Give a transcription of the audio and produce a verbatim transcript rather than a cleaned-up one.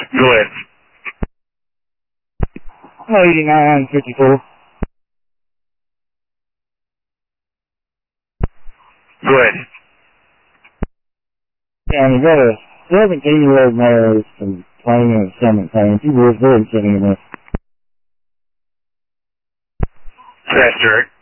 Go ahead. eighty-nine fifty-four. Go ahead. Yeah, and we got a seventeen-year-old male who's complaining of stomach pain. She was very sitting in there. That's Derek.